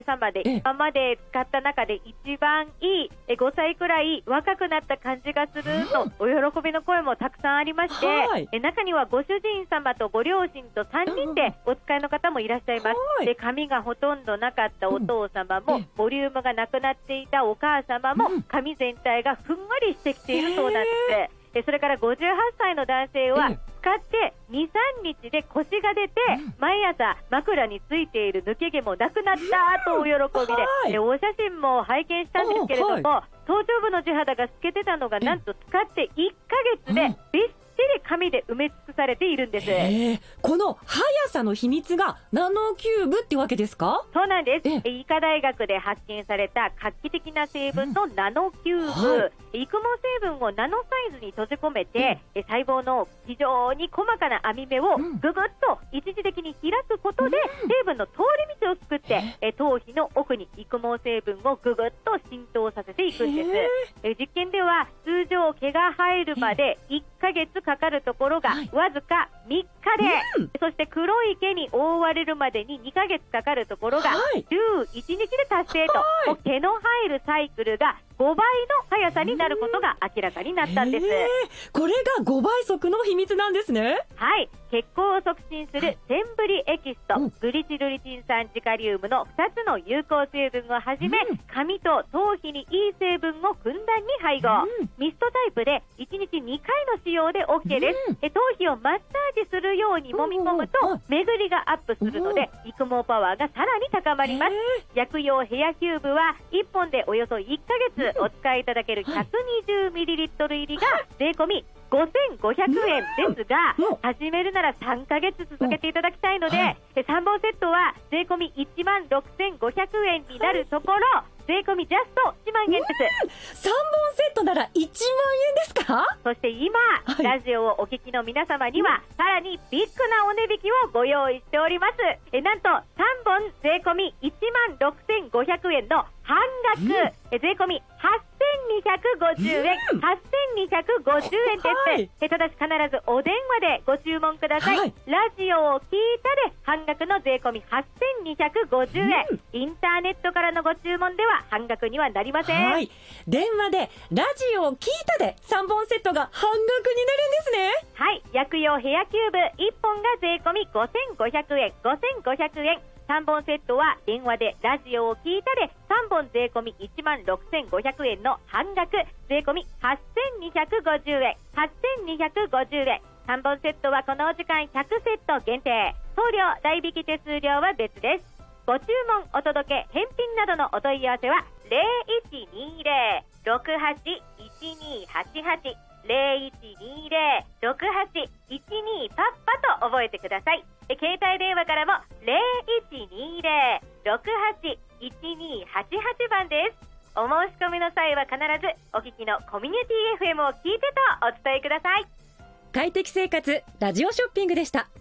様で今まで使った中で一番いい5歳くらい若くなった感じがするとお喜びの声もたくさんありまして、中にはご主人様とご両親と3人でお使いの方もいらっしゃいます。で、髪がほとんどなかったお父様もボリュームがなくなっていたお母様も髪全体がふんわりしてきているそうなんです。それから58歳の男性は使って2、3日で腰が出て、毎朝枕についている抜け毛もなくなったとお喜びで、お写真も拝見したんですけれども、頭頂部の地肌が透けてたのがなんと使って1ヶ月でびっしり髪で埋め尽くされているんです。 この速さの秘密がナノキューブってわけですか？ そうなんです。医科大学で発見された画期的な成分のナノキューブ、育毛成分をナノサイズに閉じ込めて、細胞の非常に細かな網目をぐぐっと一時的に開くことで、成分の通り道を作って、頭皮の奥に育毛成分をぐぐっと浸透させていくんです。実験では通常毛が生えるまで1ヶ月かかるところがわずか3日で、そして黒い毛に覆われるまでに2ヶ月かかるところが11日で達成と、毛の生えるサイクルが5倍の速さになることが明らかになったんです。 これが5倍速の秘密なんですね。 はい、血行を促進するセンブリエキスとグリチルリチン酸ジカリウムの2つの有効成分をはじめ、髪と頭皮にいい成分をふんだんに配合。ミストタイプで1日2回の使用で OK です。頭皮をマッサージするように揉み込むと巡りがアップするので、育毛パワーがさらに高まります。薬用ヘアキューブは1本でおよそ1ヶ月お使いいただける 120ml 入りが税込み5500円ですが、始めるなら3ヶ月続けていただきたいので、3本セットは税込み16500円になるところ、税込みジャスト1万円です。 3本セットなら1万円ですか？ そして今、ラジオをお聞きの皆様にはさらにビッグなお値引きをご用意しております。なんと3本税込み1万6500円の半額、税込み8250円、8250円です。ただし必ずお電話でご注文ください。ラジオを聞いたで半額の税込み8250円、インターネットからのご注文では半額にはなりません。 電話でラジオを聞いたで3本セットが半額になるんですね。 はい、薬用ヘアキューブ1本が税込み5500円、5500円。3本セットは電話でラジオを聞いたで3本税込み1万6500円の半額、税込み8250円、8250円。3本セットはこのお時間100セット限定、送料代引き手数料は別です。ご注文お届け返品などのお問い合わせは 0120-681288 0120-6812パッパと覚えてください。携帯電話からも 0120-681288 番です。お申し込みの際は必ずお聞きのコミュニティ FM を聞いてとお伝えください。 快適生活ラジオショッピングでした。